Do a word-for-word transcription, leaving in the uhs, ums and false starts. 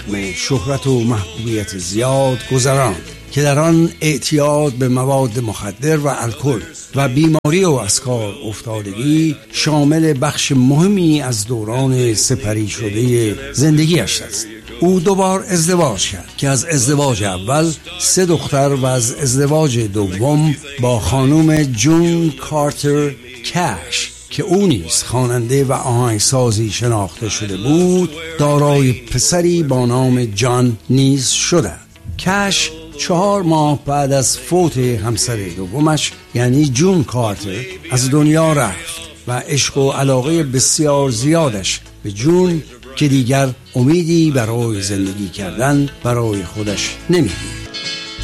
شهرت و محبوبیت زیاد گذران که در آن اعتیاد به مواد مخدر و الکل و بیماری و از کار افتادگی شامل بخش مهمی از دوران سپری شده زندگیش است. او دوبار ازدواج کرد که از ازدواج اول سه دختر و از ازدواج دوم با خانم جون کارتر کش که او نیز خواننده و آهنگسازی شناخته شده بود دارای پسری با نام جان نیز شده. کش چهار ماه بعد از فوت همسر دومش یعنی جون کارتر از دنیا رفت و عشق و علاقه بسیار زیادش به جون که دیگر امیدی برای زندگی کردن برای خودش نمی‌دید.